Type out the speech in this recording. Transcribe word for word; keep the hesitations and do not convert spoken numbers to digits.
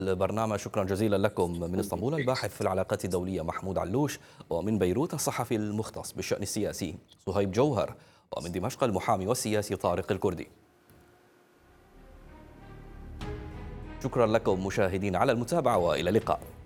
البرنامج. شكرا جزيلا لكم. من اسطنبول الباحث في العلاقات الدولية محمود علوش، ومن بيروت الصحفي المختص بالشأن السياسي صهيب جوهر، ومن دمشق المحامي والسياسي طارق الكردي. شكرا لكم مشاهدين على المتابعة، وإلى اللقاء.